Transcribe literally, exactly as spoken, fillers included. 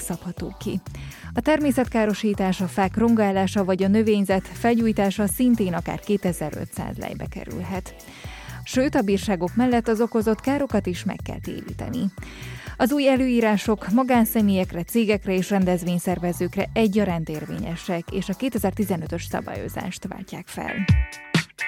szabható ki. A természetkárosítás, a fák rongálása vagy a növényzet felgyújtása szintén akár kétezer-ötszáz lejbe kerülhet. Sőt, a bírságok mellett az okozott károkat is meg kell téríteni. Az új előírások magánszemélyekre, cégekre és rendezvényszervezőkre egyaránt érvényesek, és a kétezer-tizenötös szabályozást váltják fel.